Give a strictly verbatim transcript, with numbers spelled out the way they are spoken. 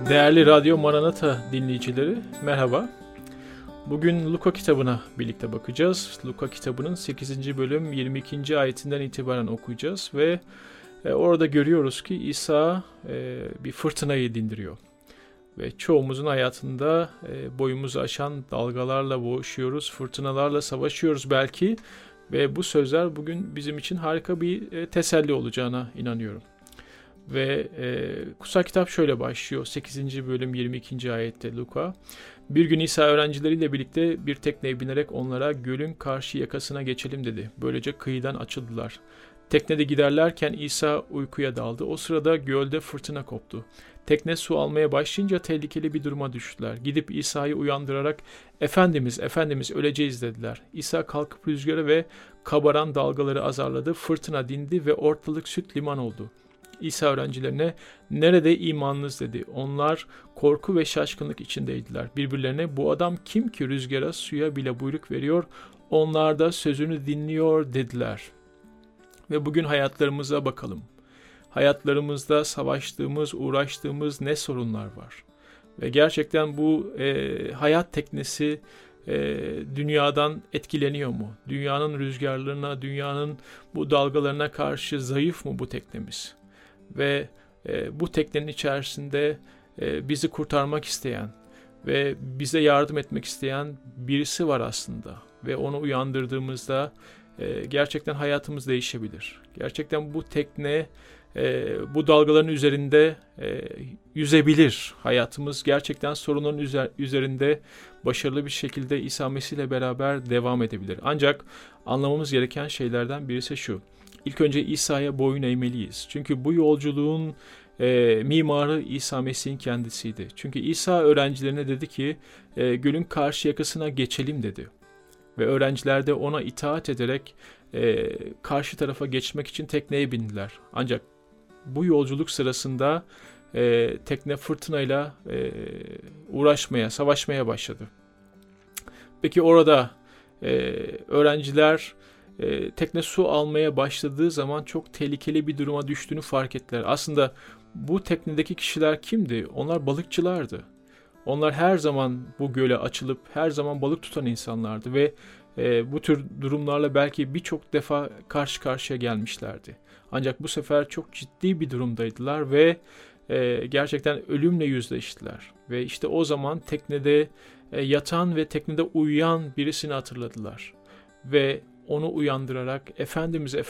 Değerli Radyo Maranata dinleyicileri, merhaba. Bugün Luka kitabına birlikte bakacağız. Luka kitabının sekizinci bölüm yirmi ikinci ayetinden itibaren okuyacağız ve orada görüyoruz ki İsa bir fırtınayı dindiriyor. Ve çoğumuzun hayatında boyumuzu aşan dalgalarla boğuşuyoruz, fırtınalarla savaşıyoruz belki. Ve bu sözler bugün bizim için harika bir teselli olacağına inanıyorum. Ve e, kutsal kitap şöyle başlıyor. sekizinci bölüm yirmi ikinci ayette Luka. Bir gün İsa öğrencileriyle birlikte bir tekneye binerek onlara gölün karşı yakasına geçelim dedi. Böylece kıyıdan açıldılar. Teknede giderlerken İsa uykuya daldı. O sırada gölde fırtına koptu. Tekne su almaya başlayınca tehlikeli bir duruma düştüler. Gidip İsa'yı uyandırarak "Efendimiz, Efendimiz öleceğiz" dediler. İsa kalkıp rüzgarı ve kabaran dalgaları azarladı. Fırtına dindi ve ortalık süt liman oldu. İsa öğrencilerine "Nerede imanınız?" dedi. Onlar korku ve şaşkınlık içindeydiler. Birbirlerine "Bu adam kim ki rüzgara, suya bile buyruk veriyor? Onlar da sözünü dinliyor" dediler. Ve bugün hayatlarımıza bakalım. Hayatlarımızda savaştığımız, uğraştığımız ne sorunlar var? Ve gerçekten bu e, hayat teknesi e, dünyadan etkileniyor mu? Dünyanın rüzgarlarına, dünyanın bu dalgalarına karşı zayıf mı bu teknemiz? Ve e, bu teknenin içerisinde e, bizi kurtarmak isteyen ve bize yardım etmek isteyen birisi var aslında. Ve onu uyandırdığımızda e, gerçekten hayatımız değişebilir. Gerçekten bu tekne e, bu dalgaların üzerinde e, yüzebilir. Hayatımız gerçekten sorunların üzer, üzerinde başarılı bir şekilde İsa Mesih ile beraber devam edebilir. Ancak anlamamız gereken şeylerden birisi şu. İlk önce İsa'ya boyun eğmeliyiz. Çünkü bu yolculuğun e, mimarı İsa Mesih'in kendisiydi. Çünkü İsa öğrencilerine dedi ki e, gölün karşı yakasına geçelim dedi. Ve öğrenciler de ona itaat ederek e, karşı tarafa geçmek için tekneye bindiler. Ancak bu yolculuk sırasında e, tekne fırtınayla e, uğraşmaya, savaşmaya başladı. Peki orada e, öğrenciler E, tekne su almaya başladığı zaman çok tehlikeli bir duruma düştüğünü fark ettiler. Aslında bu teknedeki kişiler kimdi? Onlar balıkçılardı. Onlar her zaman bu göle açılıp her zaman balık tutan insanlardı ve e, bu tür durumlarla belki birçok defa karşı karşıya gelmişlerdi. Ancak bu sefer çok ciddi bir durumdaydılar ve e, gerçekten ölümle yüzleştiler. Ve işte o zaman teknede e, yatan ve teknede uyuyan birisini hatırladılar. Ve onu uyandırarak "Efendimiz, Efendimiz